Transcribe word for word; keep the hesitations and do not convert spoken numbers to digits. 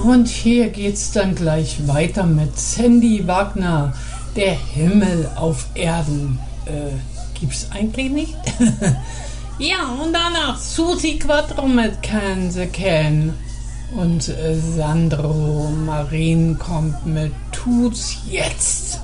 Und hier geht's dann gleich weiter mit Sandy Wagner, Der Himmel auf Erden. Äh, gibt's eigentlich nicht? Ja, und danach Susi Quattro mit Can the Can. Und äh, Sandro Marin kommt mit Tut's jetzt.